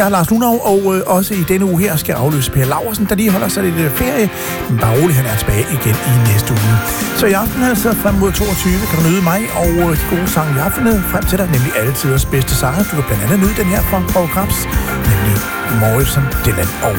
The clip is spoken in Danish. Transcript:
Jeg er Lars Lunov, og også i denne uge her skal afløse Per Laursen, der lige holder sig lidt ferie. Men bare roligt, han er tilbage igen i næste uge. Så i aften altså frem mod 22 kan du nyde mig og de gode sange, jeg har fundet frem til dig, nemlig alle tiders bedste sange. Du kan blandt andet nyde den her fra Paul Krabs, nemlig Morrison, Dylan og